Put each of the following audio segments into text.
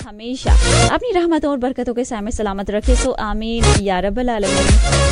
हमेशा अपनी रहमतों और बरकतों के सामने सलामत रखे। सो आमीन या रब्बल आलमीन।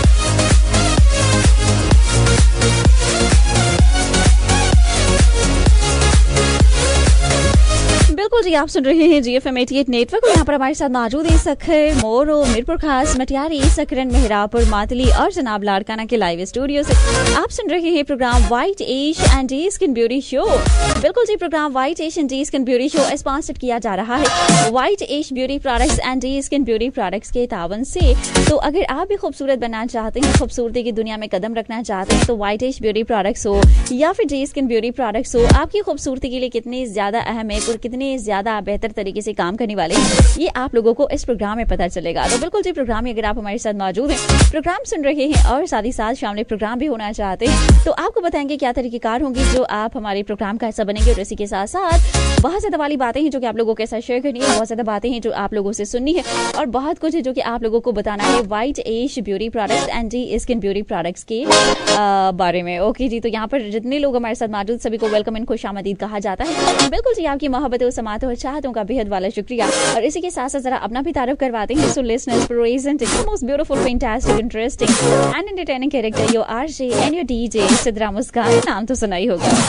बिल्कुल जी, आप सुन रहे हैं GFM 88 नेटवर्क। यहाँ पर हमारे साथ मौजूद है सखर, मोरो, मीरपुर खास, मटियारी, सकरन, मेहरापुर, मातली और जनाब लाड़काना के लाइव स्टूडियो से आप सुन रहे हैं programme white as and day skin beauty show. बिल्कुल जी, programme white as and day skin beauty show sponsored किया जा रहा है white as beauty products and day skin beauty products के तावन से। तो अगर आप भी खूबसूरत बनना चाहते हैं, खूबसूरती की दुनिया में कदम रखना चाहते हैं, तो व्हाइट एज ब्यूटी प्रोडक्ट्स हो या फिर डे स्किन ब्यूटी प्रोडक्ट्स हो, आपकी खूबसूरती के लिए कितनी ज्यादा अहम है और कितने ज्यादा बेहतर तरीके से काम करने वाले हैं, ये आप लोगों को इस प्रोग्राम में पता चलेगा। तो बिल्कुल जी, प्रोग्राम में अगर आप हमारे साथ मौजूद हैं, प्रोग्राम सुन रहे हैं और साथ ही साथ शामिल प्रोग्राम भी होना चाहते हैं, तो आपको बताएंगे क्या तरीकेकार होंगी जो आप हमारे प्रोग्राम का हिस्सा बनेंगे। और इसी के साथ साथ बहुत ज्यादा वाली बातें हैं जो कि आप लोगों के साथ शेयर करनी है, बहुत ज्यादा बातें हैं जो आप लोगों से सुननी है और बहुत कुछ है जो कि आप लोगों को बताना है white as beauty products and day skin beauty products के बारे में। ओके जी, तो यहाँ पर जितने लोग हमारे साथ मौजूद सभी को वेलकम एंड खुशामदीद कहा जाता है। बिल्कुल जी, आपकी मोहब्बत और समात और चाहतों का बेहद वाला शुक्रिया। और इसी के साथ साथ जरा अपना भी तारीफ करवाते हैं। So listeners presenting the most beautiful, fantastic, interesting and entertaining character your RJ and your DJ Sidra मुस्कान। नाम तो सुना ही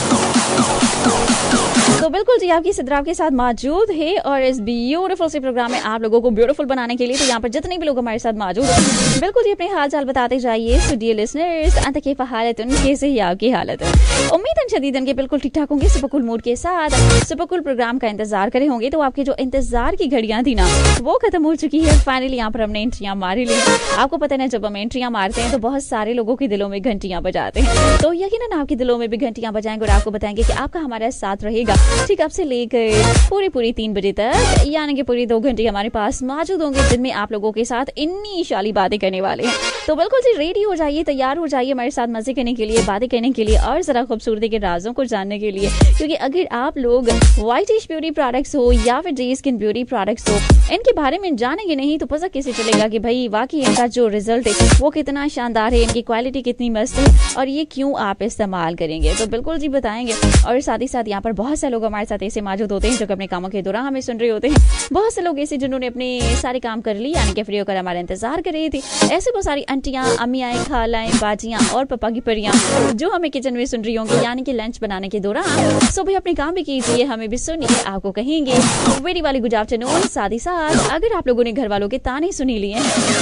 होगा। तो बिल्कुल जी, आपकी सिद्रा के साथ मौजूद है और इस ब्यूटीफुल से प्रोग्राम में आप लोगों को ब्यूटीफुल बनाने के लिए तो यहाँ पर जितने भी लोग हमारे साथ मौजूद हैं, बिल्कुल जी अपने हाल चाल बताते जाइए। सो डियर लिसनर्स, अंत के हालत कैसे ही आपकी हालत है, उम्मीद शदीदन के बिल्कुल ठीक ठाक होंगे, सुपरकूल मूड के साथ सुपरकूल प्रोग्राम का इंतजार करे होंगे। तो आपके जो इंतजार की घड़ियां थी ना, वो खत्म हो चुकी है। फाइनली यहाँ पर हमने एंट्रियां मारी ली। आपको पता है, जब हम एंट्रियां मारते हैं तो बहुत सारे लोगों के दिलों में घंटियां बजाते हैं, तो यकीनन आपके दिलों में भी घंटियां बजाएंगे और आपको बताएंगे कि आपका हमारा साथ रहेगा ठीक अब से लेकर पूरी 3 बजे तक, यानी कि पूरी 2 घंटे हमारे पास मौजूद होंगे जिनमें आप लोगों के साथ इन्नी शाली बातें करने वाले हैं। तो बिल्कुल जी, रेडी हो जाइए, तैयार हो जाइए हमारे साथ मजे करने के लिए, बातें करने के लिए और जरा खूबसूरती के राजों को जानने के लिए। क्योंकि अगर आप लोग व्हाइट एज ब्यूटी प्रोडक्ट्स हो या फिर डे स्किन ब्यूटी प्रोडक्ट्स हो, इनके बारे में जानेंगे नहीं तो पता कैसे चलेगा कि भाई वाकई इनका जो रिजल्ट है वो कितना शानदार है, इनकी क्वालिटी कितनी मस्त है और ये क्यों आप इस्तेमाल करेंगे। तो बिल्कुल जी बताएंगे। और साथ ही साथ यहाँ पर बहुत से लोग हमारे साथ ऐसे मौजूद होते हैं जो अपने कामों के दौरान हमें सुन रहे होते हैं। बहुत से लोग ऐसे जिन्होंने अपने सारे काम कर लिए, यानी कि फ्री होकर हमारा इंतजार कर रही थी। ऐसे बहुत सारी आंटियां, अम्मियां, खालाएं, बाजियां और पप्पा की परियां जो हमें किचन में सुन रही होंगी, यानी कि लंच बनाने के दौरान। सो भाई अपने काम भी कीजिए, हमें भी सुनिए, आपको कहेंगे वेरी वाली गुड आफ्टरनून। साथ ही साथ अगर आप लोगों ने घर वालों के ताने सुनी लिए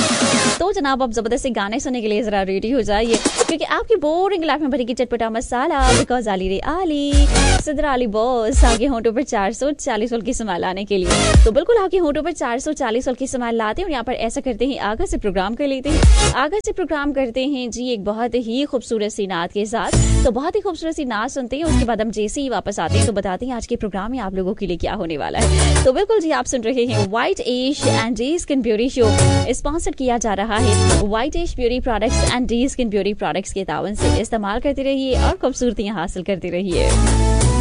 तो जनाब आप जबरदस्ती गाने सुनने के लिए जरा रेडी हो जाइए, क्योंकि आपकी बोरिंग लाइफ में भरेगी चटपटा मसाला। बिकॉज आली रे आली सिद्रा अली बॉस आपके होंठों पर 440 वाल की स्माइल लाने के लिए। तो बिल्कुल आपके होंठों पर 440 वाल की स्माइल लाते हैं और यहाँ पर ऐसा करते हैं, आगे से प्रोग्राम कर लेते हैं, आगे से प्रोग्राम करते हैं जी एक बहुत ही खूबसूरत सी नात के साथ। तो बहुत ही खूबसूरत सी नात सुनते हैं, उसके बाद हम जैसे ही वापस आते हैं तो बताते हैं आज के प्रोग्राम में आप लोगों के लिए क्या होने वाला है। तो बिल्कुल जी, आप सुन रहे हैं white as and day skin beauty show, sponsor किया जा रहा है white as beauty products and day skin beauty products के तावन से। इस्तेमाल करते रहिए और खूबसूरतियां हासिल करते रहिए।